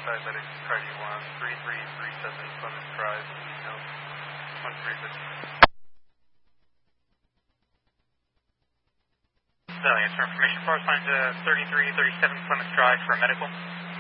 diabetic cardio 3337 Clemens Drive, East 136. Answer information. Forest line to 3337 Clemens Drive for medical.